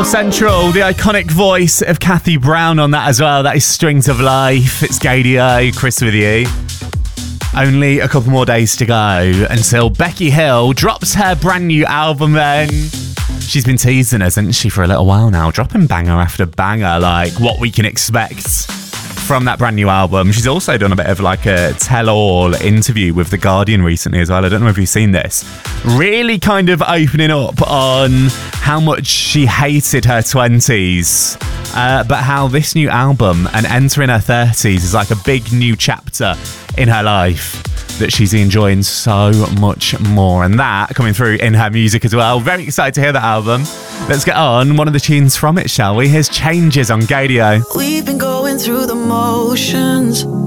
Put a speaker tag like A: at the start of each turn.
A: Soul Central, the iconic voice of Kathy Brown on that as well. That is Strings of Life. It's Gadio, Chris with you. Only a couple more days to go until Becky Hill drops her brand new album then. She's been teasing us, hasn't she, for a little while now, dropping banger after banger, like what we can expect from that brand new album. She's also done a bit of like a tell-all interview with The Guardian recently as well. I don't know if you've seen this. Really kind of opening up on how much she hated her 20s, but how this new album and entering her 30s is like a big new chapter in her life that she's enjoying so much more, and that coming through in her music as well. Very excited to hear that album. Let's get on one of the tunes from it, shall we? Here's Changes on Gadio.
B: We've been going through the motions,